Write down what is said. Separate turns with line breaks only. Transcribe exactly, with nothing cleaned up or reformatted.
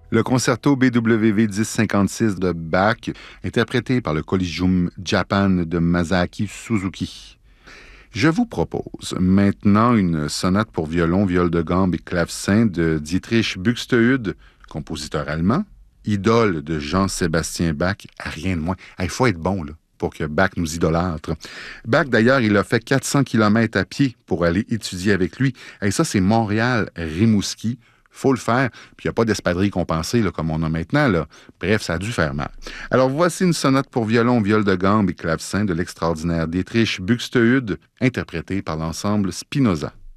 Le concerto B W V dix cinquante-six de Bach, interprété par le Collegium Japan de Masaaki Suzuki. Je vous propose maintenant une sonate pour violon, viole de gambe et clavecin de Dietrich Buxtehude, compositeur allemand, idole de Jean-Sébastien Bach, à rien de moins. Il faut être bon, là, pour que Bach nous idolâtre. Bach, d'ailleurs, il a fait quatre cents kilomètres à pied pour aller étudier avec lui. Et ça, c'est Montréal-Rimouski. Faut le faire. Puis il n'y a pas d'espadrille compensée là, comme on a maintenant. Là. Bref, ça a dû faire mal. Alors voici une sonate pour violon, viole de gambe et clavecin de l'extraordinaire Dietrich Buxtehude, interprétée par l'ensemble Spinoza.